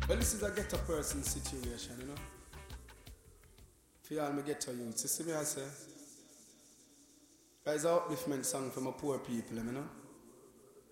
Well, this is a ghetto person situation, you know. For all me ghetto youths, you see me I say. It's an upliftment song for my poor people, you know.